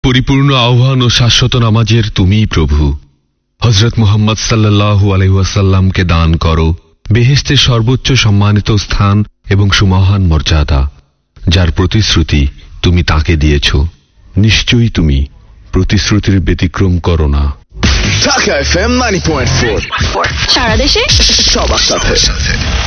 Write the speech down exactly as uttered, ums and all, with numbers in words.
পরিপূর্ণ আহ্বান ও শাশ্বত নামাজের তুমিই প্রভু। হযরত মুহাম্মদ সাল্লাল্লাহু আলাইহি ওয়াসাল্লামকে দান করো বেহেশতের সর্বোচ্চ সম্মানিত স্থান এবং সুমহান মর্যাদা, যার প্রতিশ্রুতি তুমি তাকে দিয়েছ। নিশ্চয়ই তুমি প্রতিশ্রুতির ব্যতিক্রম করো না। ঢাকা এফএম নব্বই পয়েন্ট চার, সারা দেশে সবার সাথে।